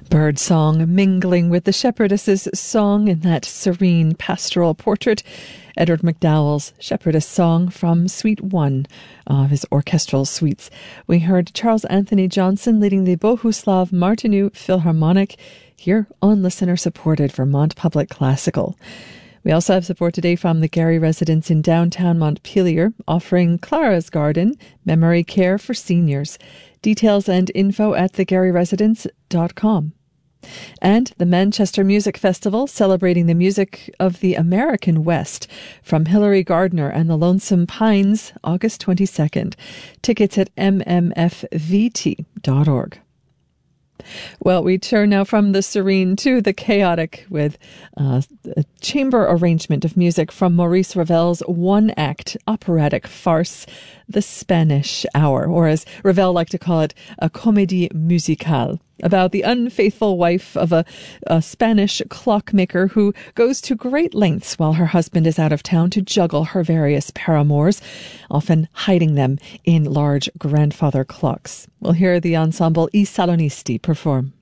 Bird song mingling with the shepherdess's song in that serene pastoral portrait. Edward MacDowell's Shepherdess Song from Suite 1 of his orchestral suites. We heard Charles Anthony Johnson leading the Bohuslav Martinu Philharmonic here on listener-supported Vermont Public Classical. We also have support today from the Gary residence in downtown Montpelier, offering Clara's Garden, memory care for seniors. Details and info at thegaryresidence.com. And the Manchester Music Festival, celebrating the music of the American West, from Hilary Gardner and the Lonesome Pines, August 22nd. Tickets at mmfvt.org. Well, we turn now from the serene to the chaotic with a chamber arrangement of music from Maurice Ravel's one-act operatic farce, The Spanish Hour, or as Ravel liked to call it, a comédie musicale, about the unfaithful wife of a Spanish clockmaker who goes to great lengths while her husband is out of town to juggle her various paramours, often hiding them in large grandfather clocks. We'll hear the ensemble I Salonisti perform.